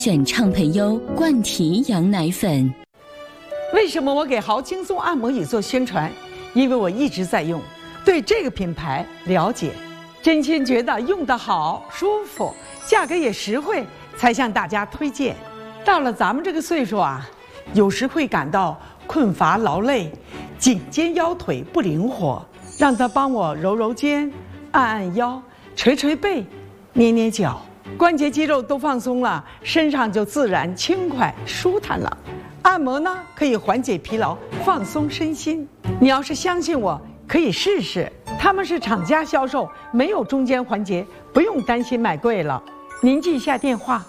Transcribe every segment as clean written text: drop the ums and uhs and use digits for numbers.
选畅培优冠提羊奶粉。 为什么我给豪轻松按摩椅做宣传？因为我一直在用，对这个品牌了解，真心觉得用得好、舒服，价格也实惠，才向大家推荐。到了咱们这个岁数啊，有时会感到困乏劳累，颈肩腰腿不灵活，让他帮我揉揉肩、按按腰、捶捶背、捏捏脚。关节肌肉都放松了，身上就自然轻快舒坦了。按摩呢，可以缓解疲劳，放松身心。你要是相信我，可以试试。他们是厂家销售，没有中间环节，不用担心买贵了。您记一下电话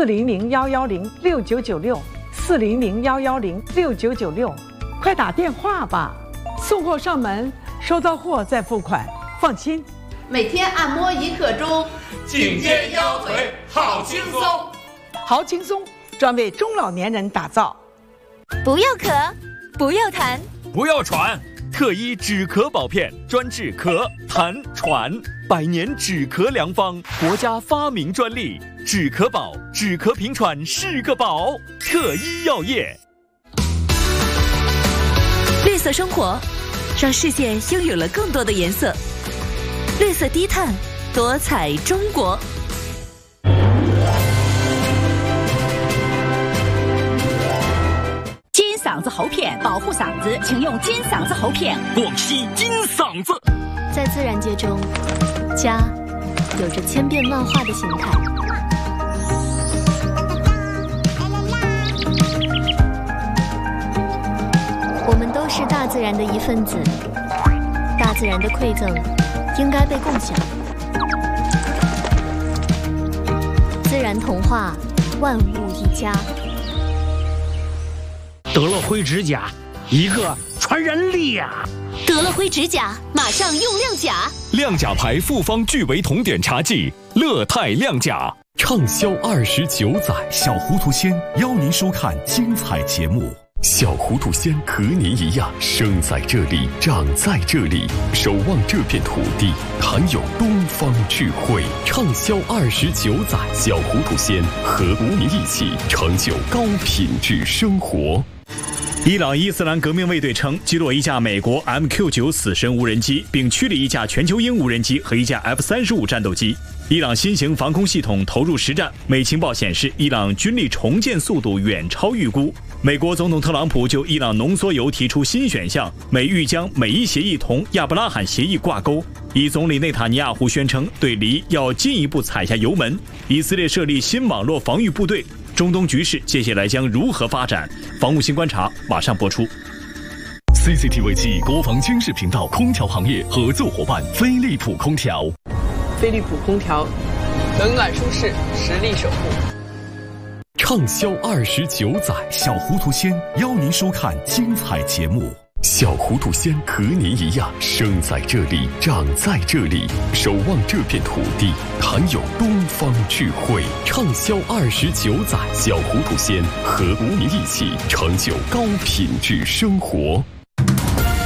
：400-110-6996，400-110-6996，快打电话吧。送货上门，收到货再付款，放心。 每天按摩1刻钟， 颈肩腰腿好轻松。 好轻松，专为中老年人打造。 不要咳，不要痰， 不要喘，特医止咳宝片专治咳、痰、喘，100年止咳良方，国家发明专利，止咳宝，止咳平喘是个宝。特医药业。 绿色生活，让世界拥有了更多的颜色。绿色低碳，多彩中国。 金嗓子喉片保护嗓子，请用金嗓子喉片。 广西金嗓子。 在自然界中，家有着千变万化的形态。我们都是大自然的一份子，大自然的馈赠应该被共享。自然童话，万物一家。 得了灰指甲，一个传染力啊！ 得了灰指甲，马上用亮甲。 亮甲牌复方聚维酮碘茶剂，乐泰亮甲畅销29载。 小糊涂仙邀您收看精彩节目。 小糊涂仙和您一样，生在这里，长在这里，守望这片土地，含有东方智慧。畅销29载，小糊涂仙和您一起成就高品质生活。 伊朗伊斯兰革命卫队称击落一架美国 MQ-9死神无人机，并驱离一架全球鹰无人机和一架 F-35战斗机。伊朗新型防空系统投入实战，美情报显示，伊朗军力重建速度远超预估。美国总统特朗普就伊朗浓缩铀提出新选项，美欲将美伊协议同亚伯拉罕协议挂钩。以总理内塔尼亚胡宣称对黎要进一步踩下油门。以色列设立新网络防御部队。中东局势接下来将如何发展？防务新观察马上播出。 CCTV 暨国防军事频道空调行业合作伙伴飞利浦空调。 飞利浦空调，冷暖舒适，实力守护。 畅销29载， 小糊涂仙邀您收看精彩节目。 小糊涂仙和您一样，生在这里，长在这里，守望这片土地，含有东方智慧。畅销29载，小糊涂仙和您一起成就高品质生活。